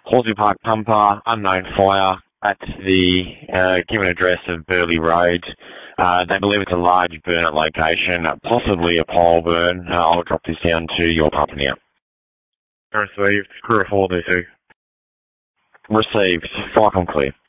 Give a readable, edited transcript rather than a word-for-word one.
Horsley Park pumper, unknown fire at the given address of Burley Road. They believe it's a large burn at location, possibly a pole burn. I'll drop this down to your pumper now. Received. Crew of 4 D2. Received. Fire on clear.